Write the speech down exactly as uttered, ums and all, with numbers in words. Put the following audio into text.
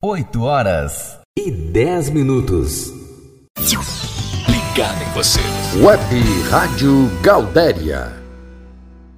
oito horas e dez minutos. Ligado em você. Web Rádio Gaudéria.